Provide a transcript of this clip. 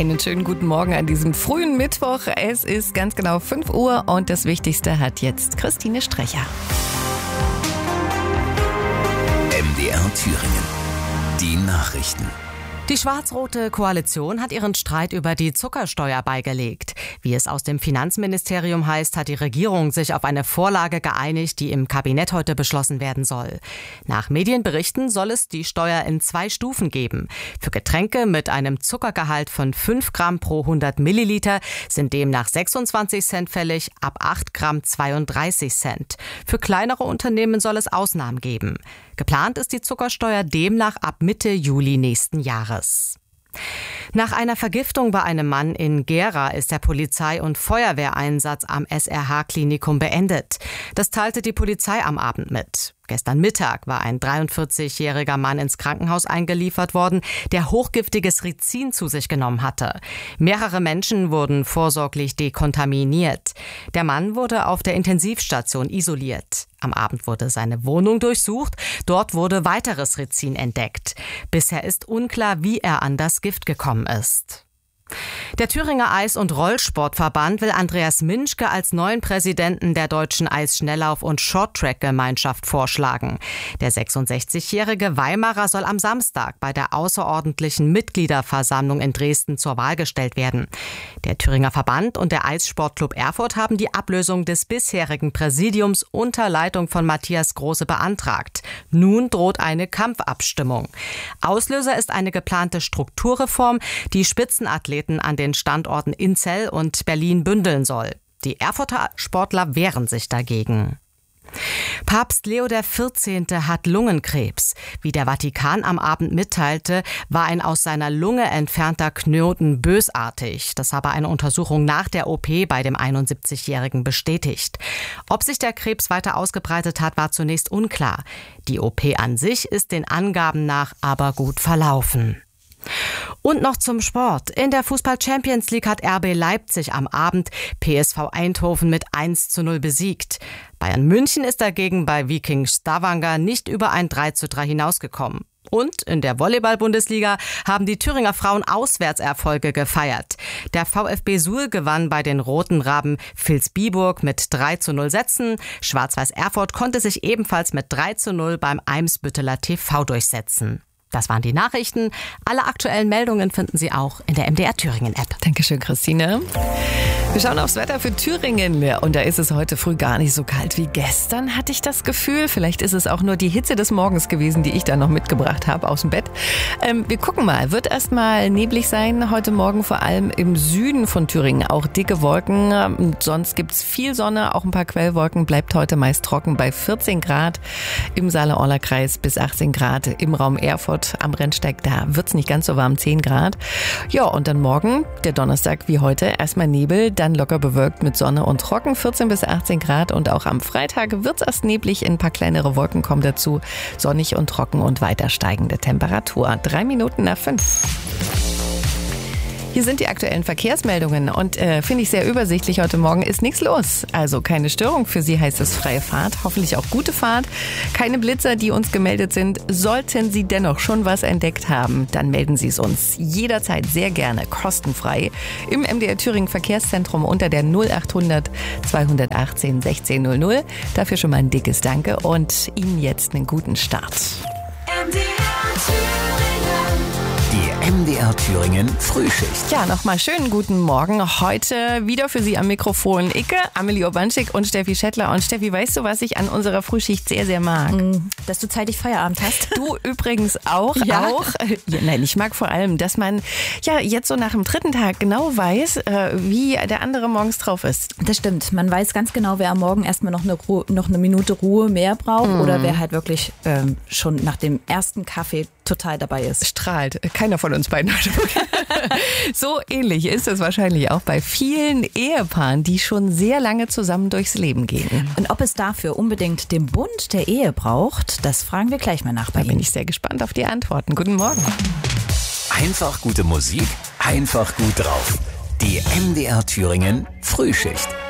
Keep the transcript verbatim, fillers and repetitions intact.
Einen schönen guten Morgen an diesem frühen Mittwoch. Es ist ganz genau fünf Uhr und das Wichtigste hat jetzt Christine Strecher. M D R Thüringen. Die Nachrichten. Die schwarz-rote Koalition hat ihren Streit über die Zuckersteuer beigelegt. Wie es aus dem Finanzministerium heißt, hat die Regierung sich auf eine Vorlage geeinigt, die im Kabinett heute beschlossen werden soll. Nach Medienberichten soll es die Steuer in zwei Stufen geben. Für Getränke mit einem Zuckergehalt von fünf Gramm pro hundert Milliliter sind demnach sechsundzwanzig Cent fällig, ab acht Gramm zweiunddreißig Cent. Für kleinere Unternehmen soll es Ausnahmen geben. Geplant ist die Zuckersteuer demnach ab Mitte Juli nächsten Jahres. Nach einer Vergiftung bei einem Mann in Gera ist der Polizei- und Feuerwehreinsatz am S R H-Klinikum beendet. Das teilte die Polizei am Abend mit. Gestern Mittag war ein dreiundvierzigjähriger Mann ins Krankenhaus eingeliefert worden, der hochgiftiges Rizin zu sich genommen hatte. Mehrere Menschen wurden vorsorglich dekontaminiert. Der Mann wurde auf der Intensivstation isoliert. Am Abend wurde seine Wohnung durchsucht. Dort wurde weiteres Rizin entdeckt. Bisher ist unklar, wie er an das Gift gekommen ist. Der Thüringer Eis- und Rollsportverband will Andreas Minschke als neuen Präsidenten der Deutschen Eisschnelllauf- und Shorttrack-Gemeinschaft vorschlagen. Der sechsundsechzigjährige Weimarer soll am Samstag bei der außerordentlichen Mitgliederversammlung in Dresden zur Wahl gestellt werden. Der Thüringer Verband und der Eissportclub Erfurt haben die Ablösung des bisherigen Präsidiums unter Leitung von Matthias Große beantragt. Nun droht eine Kampfabstimmung. Auslöser ist eine geplante Strukturreform, die Spitzenathleten an den Standorten Inzell und Berlin bündeln soll. Die Erfurter Sportler wehren sich dagegen. Papst Leo der vierzehnte hat Lungenkrebs. Wie der Vatikan am Abend mitteilte, war ein aus seiner Lunge entfernter Knoten bösartig. Das habe eine Untersuchung nach der O P bei dem einundsiebzigjährigen bestätigt. Ob sich der Krebs weiter ausgebreitet hat, war zunächst unklar. Die O P an sich ist den Angaben nach aber gut verlaufen. Und noch zum Sport. In der Fußball-Champions League hat R B Leipzig am Abend P S V Eindhoven mit eins zu null besiegt. Bayern München ist dagegen bei Viking Stavanger nicht über ein drei zu drei hinausgekommen. Und in der Volleyball-Bundesliga haben die Thüringer Frauen Auswärtserfolge gefeiert. Der VfB Suhl gewann bei den Roten Raben Vilsbiburg mit drei zu null Sätzen. Schwarz-Weiß Erfurt konnte sich ebenfalls mit drei zu null beim Eimsbütteler T V durchsetzen. Das waren die Nachrichten. Alle aktuellen Meldungen finden Sie auch in der M D R Thüringen App. Dankeschön, Christine. Wir schauen aufs Wetter für Thüringen und da ist es heute früh gar nicht so kalt wie gestern, hatte ich das Gefühl. Vielleicht ist es auch nur die Hitze des Morgens gewesen, die ich da noch mitgebracht habe aus dem Bett. Ähm, wir gucken mal. Wird erstmal neblig sein heute Morgen, vor allem im Süden von Thüringen. Auch dicke Wolken. Sonst gibt's viel Sonne, auch ein paar Quellwolken. Bleibt heute meist trocken bei vierzehn Grad im Saale-Orla-Kreis bis achtzehn Grad im Raum Erfurt am Rennsteig. Da wird's nicht ganz so warm, zehn Grad. Ja, und dann morgen, der Donnerstag wie heute, erstmal Nebel, dann locker bewölkt mit Sonne und trocken, vierzehn bis achtzehn Grad. Und auch am Freitag wird's erst neblig, ein paar kleinere Wolken kommen dazu. Sonnig und trocken und weiter steigende Temperatur. Drei Minuten nach fünf. Hier sind die aktuellen Verkehrsmeldungen und äh, finde ich sehr übersichtlich. Heute Morgen ist nichts los. Also keine Störung. Für Sie heißt es freie Fahrt. Hoffentlich auch gute Fahrt. Keine Blitzer, die uns gemeldet sind. Sollten Sie dennoch schon was entdeckt haben, dann melden Sie es uns jederzeit sehr gerne kostenfrei im M D R Thüringen Verkehrszentrum unter der null achthundert zweihundertachtzehn sechzehn null null. Dafür schon mal ein dickes Danke und Ihnen jetzt einen guten Start. M D R Thüringen. Die M D R Thüringen Frühschicht. Ja, nochmal schönen guten Morgen. Heute wieder für Sie am Mikrofon Icke, Amelie Urbanschik und Steffi Schettler. Und Steffi, weißt du, was ich an unserer Frühschicht sehr, sehr mag? Dass du zeitig Feierabend hast. Du übrigens auch. Ja. auch. Ja, nein, ich mag vor allem, dass man ja jetzt so nach dem dritten Tag genau weiß, äh, wie der andere morgens drauf ist. Das stimmt. Man weiß ganz genau, wer am Morgen erstmal noch eine, Ruhe, noch eine Minute Ruhe mehr braucht mm. oder wer halt wirklich ähm, schon nach dem ersten Kaffee total dabei ist. Strahlt. Keiner von uns beiden. So ähnlich ist es wahrscheinlich auch bei vielen Ehepaaren, die schon sehr lange zusammen durchs Leben gehen. Und ob es dafür unbedingt den Bund der Ehe braucht, das fragen wir gleich mal nach bei Da bin Ihnen. ich sehr gespannt auf die Antworten. Guten Morgen. Einfach gute Musik, einfach gut drauf. Die M D R Thüringen Frühschicht.